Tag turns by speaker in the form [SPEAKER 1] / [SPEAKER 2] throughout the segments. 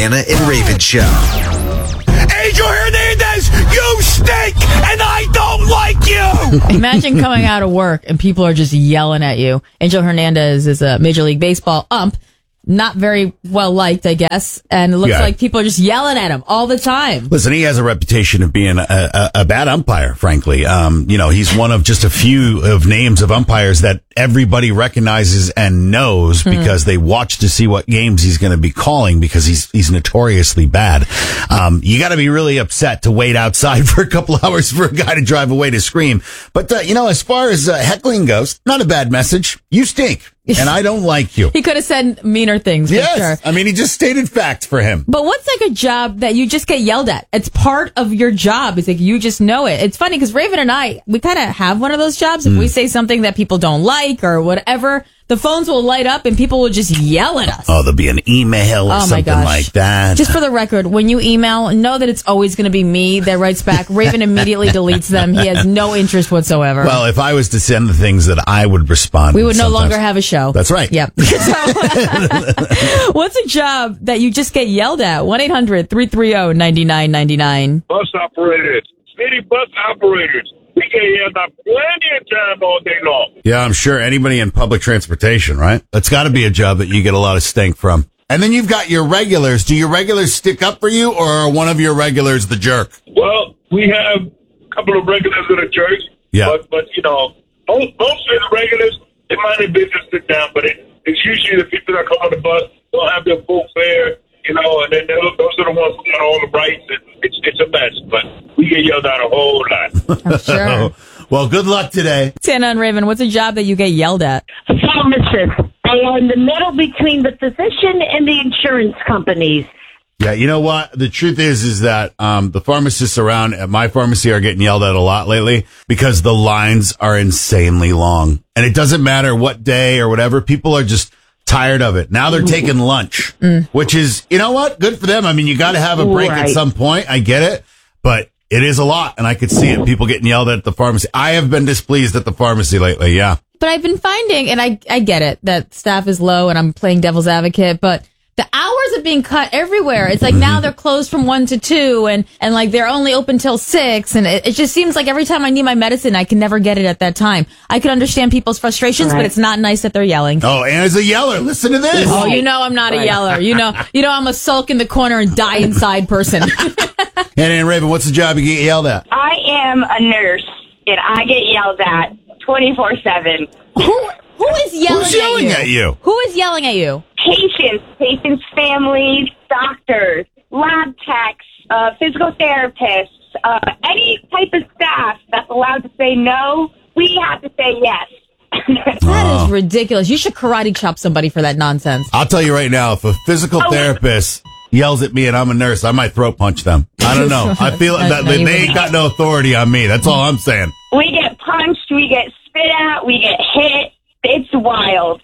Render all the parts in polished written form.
[SPEAKER 1] Hannah and Raven Show.
[SPEAKER 2] Angel Hernandez, you stink, and I don't like you.
[SPEAKER 3] Imagine coming out of work and people are just yelling at you. Angel Hernandez is a Major League Baseball ump. Not very well liked, I guess. And it looks like people are just yelling at him all the time.
[SPEAKER 2] Listen, he has a reputation of being a bad umpire, frankly. He's one of just a few of names of umpires that everybody recognizes and knows because they watch to see what games he's going to be calling because he's notoriously bad. You got to be really upset to wait outside for a couple hours for a guy to drive away to scream. But, as far as heckling goes, not a bad message. You stink. And I don't like you.
[SPEAKER 3] He could have said meaner things, for sure.
[SPEAKER 2] I mean, he just stated fact for him.
[SPEAKER 3] But what's like a job that you just get yelled at? It's part of your job. It's like you just know it. It's funny because Raven and I, we kind of have one of those jobs. If we say something that people don't like or whatever, the phones will light up and people will just yell at us.
[SPEAKER 2] Oh, there'll be an email or something like that.
[SPEAKER 3] Just for the record, when you email, know that it's always going to be me that writes back. Raven immediately deletes them. He has no interest whatsoever.
[SPEAKER 2] Well, if I was to send the things that I would respond,
[SPEAKER 3] we would no longer have a show.
[SPEAKER 2] That's right.
[SPEAKER 3] Yep. What's a job that you just get yelled at? 1-800-330-9999.
[SPEAKER 4] Bus operators, city bus operators. We get yelled at plenty of time all day long.
[SPEAKER 2] Yeah, I'm sure anybody in public transportation, right? That's got to be a job that you get a lot of stink from. And then you've got your regulars. Do your regulars stick up for you, or are one of your regulars the jerk?
[SPEAKER 4] Well, we have a couple of regulars that are jerks.
[SPEAKER 2] Yeah.
[SPEAKER 4] But most of the regulars, they mind their business, sit down. But it's usually the people that come on the bus don't have their full fare, and then those are the ones who got all the rights. And it's a mess, but we get yelled at a whole lot.
[SPEAKER 3] I'm sure.
[SPEAKER 2] Well, good luck today.
[SPEAKER 3] Santa and Raven, what's a job that you get yelled at?
[SPEAKER 5] Pharmacist. They are in the middle between the physician and the insurance companies.
[SPEAKER 2] Yeah, you know what? The truth is that the pharmacists around at my pharmacy are getting yelled at a lot lately because the lines are insanely long. And it doesn't matter what day or whatever. People are just tired of it. Now they're taking lunch, which is, you know what? Good for them. I mean, you got to have a break at some point. I get it. But it is a lot. And I could see it. People getting yelled at the pharmacy. I have been displeased at the pharmacy lately. Yeah.
[SPEAKER 3] But I've been finding, and I get it, that staff is low and I'm playing devil's advocate, but the hours are being cut everywhere. It's like now they're closed from 1 to 2 and like they're only open till 6. And it just seems like every time I need my medicine, I can never get it at that time. I can understand people's frustrations, but it's not nice that they're yelling.
[SPEAKER 2] Oh, Anna's a yeller. Listen to this.
[SPEAKER 3] Oh, I'm not a yeller. I'm a sulk in the corner and die inside person.
[SPEAKER 2] Anna and Raven, what's the job you get yelled at?
[SPEAKER 5] I am a nurse, and I get yelled at 24/7.
[SPEAKER 3] Who is yelling
[SPEAKER 2] at you?
[SPEAKER 3] Who is yelling at you?
[SPEAKER 5] Patients' families, doctors, lab techs, physical therapists, any type of staff that's allowed to say no, we have to say yes.
[SPEAKER 3] That is ridiculous. You should karate chop somebody for that nonsense.
[SPEAKER 2] I'll tell you right now, if a physical therapist yells at me and I'm a nurse, I might throat punch them. I don't know. I feel that they ain't got no authority on me. That's all I'm saying.
[SPEAKER 5] We get punched, we get spit at, we get hit. It's wild.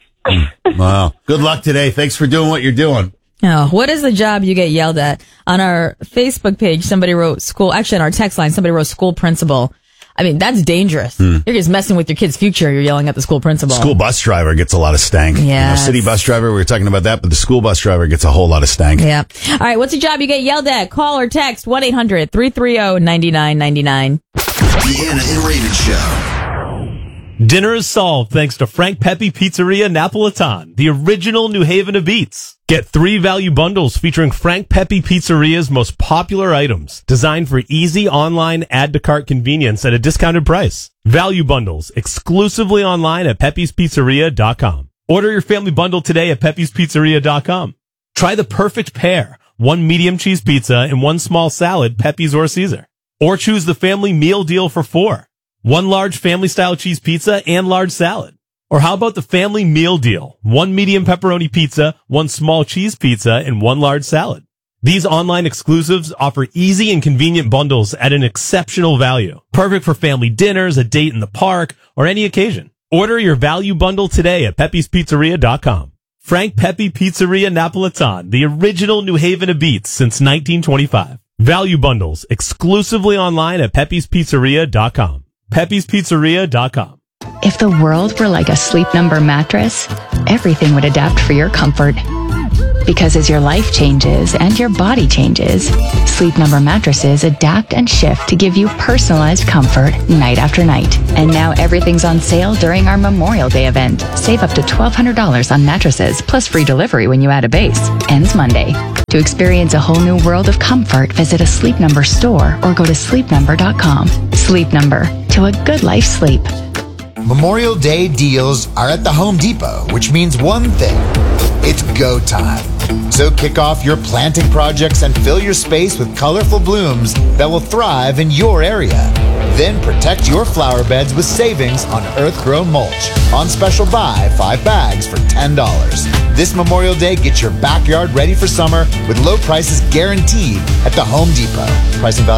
[SPEAKER 2] Wow. Good luck today. Thanks for doing what you're doing.
[SPEAKER 3] Oh, what is the job you get yelled at? On our Facebook page, somebody wrote school. Actually, on our text line, somebody wrote school principal. I mean, that's dangerous. You're just messing with your kid's future. You're yelling at the school principal.
[SPEAKER 2] School bus driver gets a lot of stank.
[SPEAKER 3] Yeah.
[SPEAKER 2] City bus driver, we were talking about that, but the school bus driver gets a whole lot of stank.
[SPEAKER 3] Yeah. All right. What's a job you get yelled at? Call or text 1-800-330-9999.
[SPEAKER 1] The Anna and Raven Show.
[SPEAKER 6] Dinner is solved thanks to Frank Pepe Pizzeria Napolitan, the original New Haven of Eats. Get 3 value bundles featuring Frank Pepe Pizzeria's most popular items, designed for easy online add-to-cart convenience at a discounted price. Value bundles exclusively online at pepespizzeria.com. Order your family bundle today at pepespizzeria.com. Try the perfect pair, 1 medium cheese pizza and 1 small salad, Pepe's or Caesar. Or choose the family meal deal for 4. 1 large family-style cheese pizza and large salad. Or how about the family meal deal? 1 medium pepperoni pizza, 1 small cheese pizza, and 1 large salad. These online exclusives offer easy and convenient bundles at an exceptional value. Perfect for family dinners, a date in the park, or any occasion. Order your value bundle today at pepespizzeria.com. Frank Pepe Pizzeria Napolitan, the original New Haven of Eats since 1925. Value bundles exclusively online at pepespizzeria.com. pepespizzeria.com.
[SPEAKER 7] If the world were like a Sleep Number mattress, everything would adapt for your comfort. Because as your life changes and your body changes, Sleep Number mattresses adapt and shift to give you personalized comfort night after night. And now everything's on sale during our Memorial Day event. Save up to $1,200 on mattresses, plus free delivery when you add a base. Ends Monday. To experience a whole new world of comfort, visit a Sleep Number store or go to sleepnumber.com. Sleep Number. To a good life sleep.
[SPEAKER 8] Memorial Day deals are at the Home Depot, which means one thing. It's go time. So kick off your planting projects and fill your space with colorful blooms that will thrive in your area. Then protect your flower beds with savings on earth-grown mulch. On special buy, 5 bags for $10. This Memorial Day, get your backyard ready for summer with low prices guaranteed at the Home Depot. Pricing valid